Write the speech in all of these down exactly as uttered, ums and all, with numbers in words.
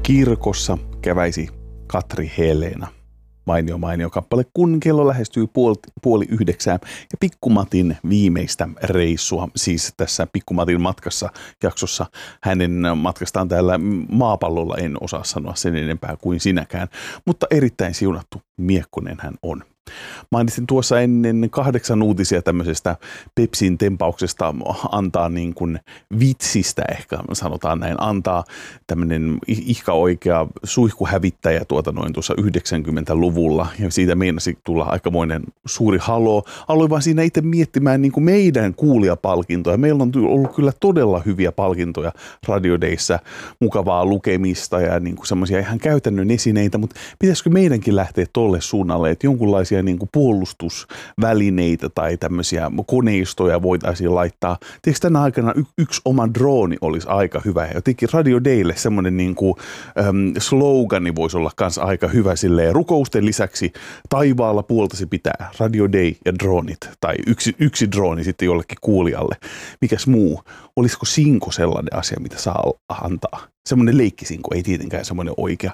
Kirkossa käväisi Katri Helena. Mainio mainio kappale, kun kello lähestyy puoli, puoli yhdeksään ja Pikkumatin viimeistä reissua, siis tässä Pikkumatin matkassa jaksossa. Hänen matkastaan täällä maapallolla en osaa sanoa sen enempää kuin sinäkään, mutta erittäin siunattu miekkonen hän on. Mainitsin tuossa ennen kahdeksan uutisia tämmöisestä Pepsin tempauksesta antaa niin kuin vitsistä ehkä sanotaan näin, antaa tämmöinen ihka oikea suihkuhävittäjä tuota noin tuossa yhdeksänkymmentäluvulla ja siitä meinasi tulla aikamoinen suuri haloo. Aloin vaan siinä itse miettimään niin kuin meidän kuulijapalkintoja. Meillä on ollut kyllä todella hyviä palkintoja Radio Dayssä, mukavaa lukemista ja niin kuin semmoisia ihan käytännön esineitä, mutta pitäisikö meidänkin lähteä tolle suunnalle, että jonkunlaisia niin kuin puolustusvälineitä tai tämmöisiä koneistoja voitaisiin laittaa. Tiedätkö tänä aikana y- yksi oma drooni olisi aika hyvä. Jotenkin Radio Daylle semmoinen niin kuin äm, slogani voisi olla kanssa aika hyvä silleen. Rukousten lisäksi taivaalla puoltasi pitää Radio Day ja droonit. Tai yksi, yksi drooni sitten jollekin kuulijalle. Mikäs muu? Olisiko sinko sellainen asia, mitä saa antaa? Semmoinen leikkisinko, ei tietenkään semmoinen oikea.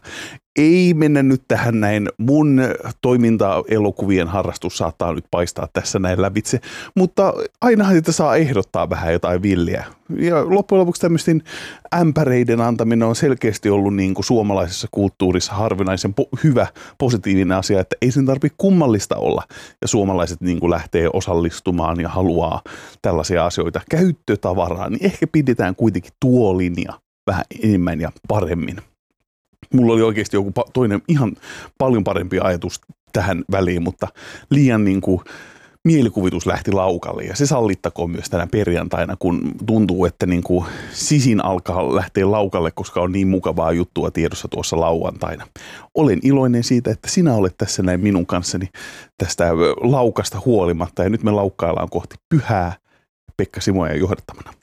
Ei mennä nyt tähän näin. Mun toiminta-elokuvien harrastus saattaa nyt paistaa tässä näin lävitse, mutta ainahan sitä saa ehdottaa vähän jotain villiä. Ja loppujen lopuksi tämmöisten ämpäreiden antaminen on selkeästi ollut niin kuin suomalaisessa kulttuurissa harvinaisen po- hyvä, positiivinen asia, että ei sen tarvitse kummallista olla. Ja suomalaiset niin kuin lähtee osallistumaan ja haluaa tällaisia asioita käyttötavaraa, niin ehkä pidetään kuitenkin tuo linja vähän enemmän ja paremmin. Mulla oli oikeasti joku toinen ihan paljon parempi ajatus tähän väliin, mutta liian niin kuin mielikuvitus lähti laukalle ja se sallittakoon myös tänä perjantaina, kun tuntuu, että niin kuin sisin alkaa lähteä laukalle, koska on niin mukavaa juttua tiedossa tuossa lauantaina. Olen iloinen siitä, että sinä olet tässä näin minun kanssani tästä laukasta huolimatta ja nyt me laukkaillaan kohti pyhää Pekka Simojan johdattamana.